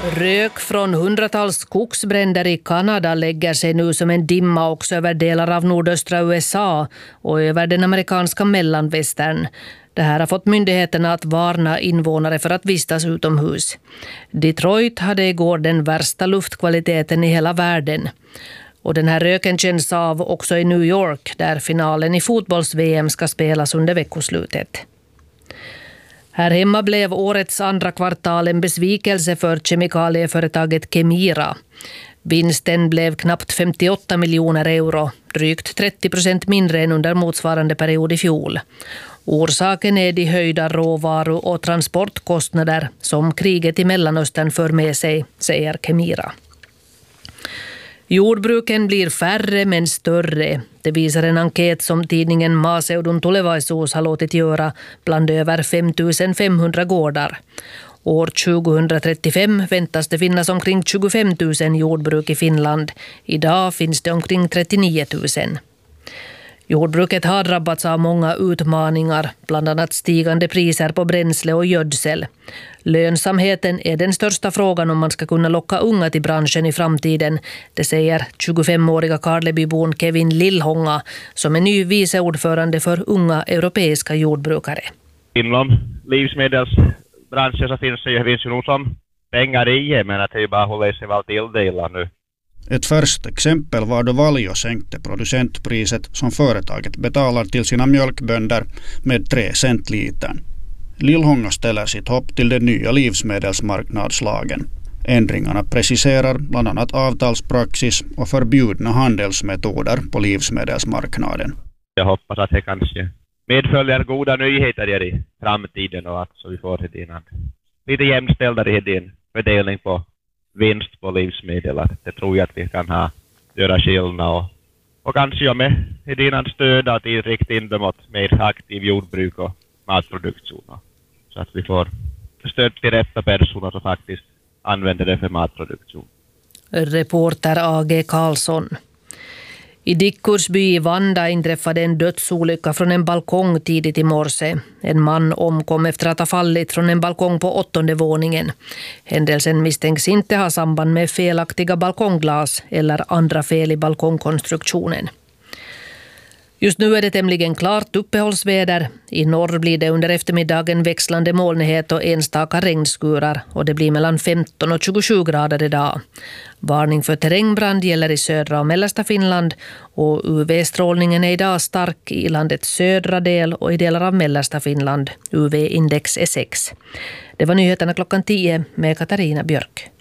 Rök från hundratals skogsbränder i Kanada lägger sig nu som en dimma också över delar av nordöstra USA och över den amerikanska mellanvästern. Det här har fått myndigheterna att varna invånare för att vistas utomhus. Detroit hade igår den värsta luftkvaliteten i hela världen. Och den här röken känns av också i New York där finalen i fotbolls-VM ska spelas under veckoslutet. Här hemma blev årets andra kvartal en besvikelse för kemikalieföretaget Kemira. Vinsten blev knappt 58 miljoner euro, drygt 30% mindre än under motsvarande period i fjol. Orsaken är de höjda råvaru- och transportkostnader som kriget i Mellanöstern för med sig, säger Kemira. Jordbruken blir färre men större. Det visar en enkät som tidningen Maaseudun Tulevaisuus har låtit göra bland över 5 500 gårdar. År 2035 väntas det finnas omkring 25 000 jordbruk i Finland. Idag finns det omkring 39 000. Jordbruket har drabbats av många utmaningar, bland annat stigande priser på bränsle och gödsel. Lönsamheten är den största frågan om man ska kunna locka unga till branschen i framtiden, det säger 25-åriga Karlebybon Kevin Lillhonga som är ny viceordförande för unga europeiska jordbrukare. Inom livsmedelsbranschen så finns ju nog som pengar i, men att det ju bara håller sig väl tilldelar nu. Ett först exempel var då Valjo sänkte producentpriset som företaget betalar till sina mjölkbönder med 3 cent litern. Lillhonga ställer sitt hopp till den nya livsmedelsmarknadslagen. Ändringarna preciserar bland annat avtalspraxis och förbjudna handelsmetoder på livsmedelsmarknaden. Jag hoppas att det kanske medföljer goda nyheter i framtiden och att så vi får lite jämställda i din fördelning på vinst på livsmedel. Det tror jag att vi kan göra skillnad och kanske med dina stöd att rikta in dem åt mer aktiv jordbruk och matproduktion. Så att vi får stöd till rätta personer som faktiskt använder det för matproduktion. Reporter A.G. Karlsson. I Dickursby i Vanda inträffade en dödsolycka från en balkong tidigt i morse. En man omkom efter att ha fallit från en balkong på 8:e våningen. Händelsen misstänks inte ha samband med felaktiga balkongglas eller andra fel i balkongkonstruktionen. Just nu är det tämligen klart uppehållsväder. I norr blir det under eftermiddagen växlande molnighet och enstaka regnskurar och det blir mellan 15 och 27 grader idag. Varning för terrängbrand gäller i södra och mellersta Finland och UV-strålningen är idag stark i landets södra del och i delar av mellersta Finland. UV-index är 6. Det var nyheterna klockan 10 med Katarina Björk.